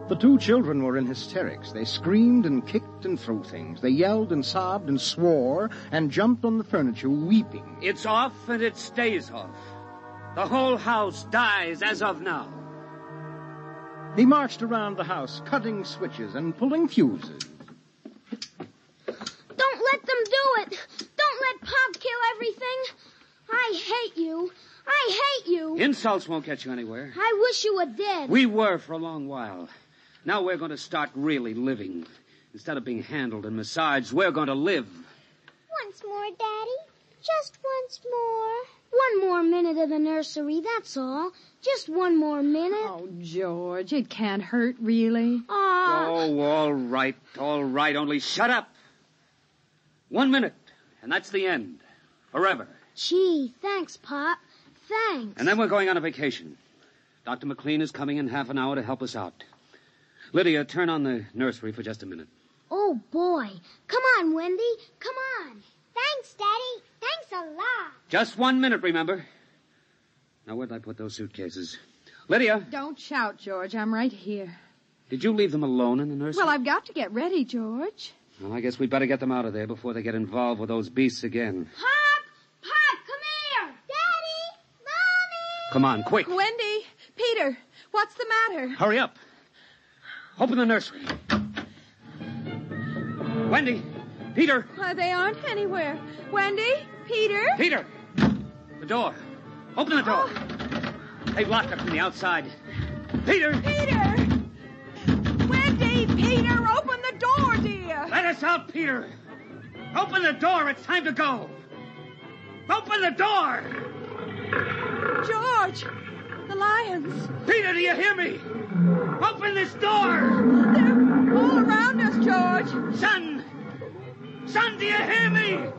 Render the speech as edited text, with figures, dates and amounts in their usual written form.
The two children were in hysterics. They screamed and kicked and threw things. They yelled and sobbed and swore and jumped on the furniture, weeping. It's off and it stays off. The whole house dies as of now. He marched around the house, cutting switches and pulling fuses. Don't let them do it. Don't let Pop kill everything. I hate you. I hate you. Insults won't get you anywhere. I wish you were dead. We were for a long while. Now we're going to start really living. Instead of being handled and massaged, we're going to live. Once more, Daddy. Just once more. One more minute of the nursery, that's all. Just one more minute. Oh, George, it can't hurt, really. Oh, all right, only shut up. 1 minute, and that's the end. Forever. Gee, thanks, Pop. Thanks. And then we're going on a vacation. Dr. McLean is coming in half an hour to help us out. Lydia, turn on the nursery for just a minute. Oh, boy. Come on, Wendy. Come on. Thanks, Daddy. Thanks a lot. Just 1 minute, remember. Now, where'd I put those suitcases? Lydia. Don't shout, George. I'm right here. Did you leave them alone in the nursery? Well, I've got to get ready, George. Well, I guess we'd better get them out of there before they get involved with those beasts again. Pop! Pop, come here! Daddy! Mommy! Come on, quick. Wendy! Peter! What's the matter? Hurry up. Open the nursery. Wendy! Peter! They aren't anywhere. Wendy? Peter? Peter! The door. Open the door. They've locked us from the outside. Peter! Peter! Wendy! Peter! Open the door, dear! Let us out, Peter! Open the door. It's time to go. Open the door! George! The lions. Peter, do you hear me? Open this door! They're all around us, George. Son! Son, do you hear me?